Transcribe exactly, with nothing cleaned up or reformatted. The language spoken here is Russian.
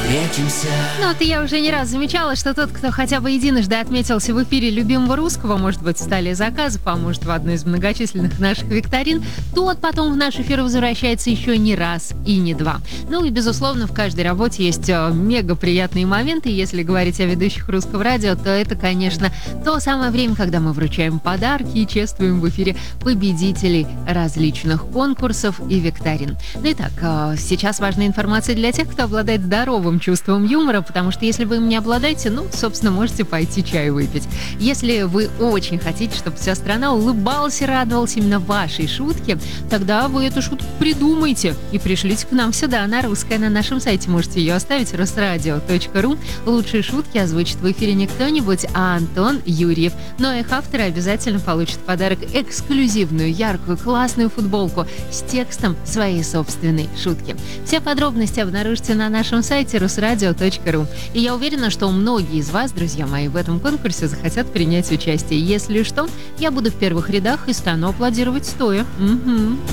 встретимся. Ну, вот я уже не раз замечала, что тот, кто хотя бы единожды отметился в эфире любимого русского, может быть, в столе заказов, а может, в одной из многочисленных наших викторин, тот потом в наш эфир возвращается еще не раз и не два. Ну и, безусловно, в каждой работе есть мега приятные моменты. Если говорить о ведущих русского радио, то это, конечно, то самое время, когда мы вручаем подарки и чествуем в эфире победителей различных конкурсов и викторин. Ну и так, сейчас важная информация для тех, кто обладает здоровым чувством юмора, потому что если вы им не обладаете, ну, собственно, можете пойти чаю выпить. Если вы очень хотите, чтобы вся страна улыбалась и радовалась именно вашей шутке, тогда вы эту шутку придумайте и пришлите к нам сюда, на русское. На нашем сайте можете ее оставить, русрадио точка ру. Лучшие шутки озвучит в эфире не кто-нибудь, а Антон Юрьев. Но их авторы обязательно получат в подарок эксклюзивную, яркую, классную футболку с текстом своей собственной шутки. Все подробности обнаружите на нашем сайте русрадио точка ру. И я уверена, что многие из вас, друзья мои, в этом конкурсе захотят принять участие. Если что, я буду в первых рядах и стану аплодировать стоя. Угу.